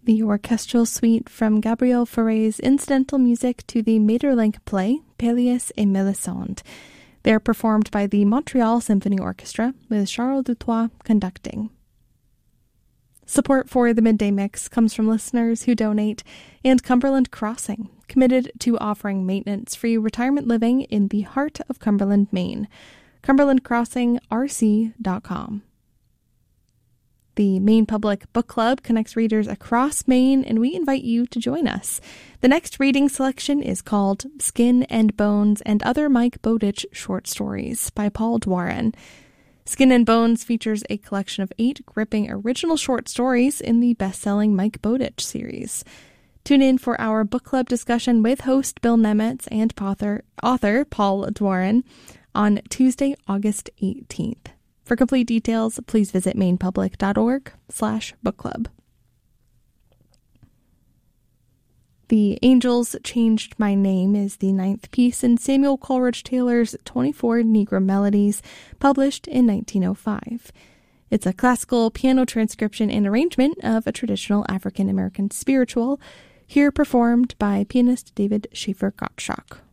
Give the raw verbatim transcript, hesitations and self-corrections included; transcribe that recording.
the orchestral suite from Gabriel Fauré's incidental music to the Maeterlinck play, Pélias et Mélisande. They are performed by the Montreal Symphony Orchestra, with Charles Dutoit conducting. Support for the Midday Mix comes from listeners who donate, and Cumberland Crossing, committed to offering maintenance-free retirement living in the heart of Cumberland, Maine. cumberland crossing r c dot com. The Maine Public Book Club connects readers across Maine, and we invite you to join us. The next reading selection is called Skin and Bones and Other Mike Bowditch Short Stories by Paul Dwaran. Skin and Bones features a collection of eight gripping original short stories in the best-selling Mike Bowditch series. Tune in for our book club discussion with host Bill Nemetz and author, author Paul Dwaran on Tuesday, August eighteenth. For complete details, please visit mainepublic.org slash book club. The Angels Changed My Name is the ninth piece in Samuel Coleridge Taylor's twenty-four Negro Melodies, published in nineteen oh five. It's a classical piano transcription and arrangement of a traditional African-American spiritual, here performed by pianist David Schaefer Gottschalk.